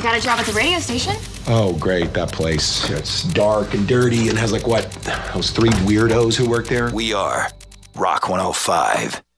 got a job at the radio station. Oh, great, that place. It's dark and dirty and has like what, those three weirdos who work there? We are Rock 105.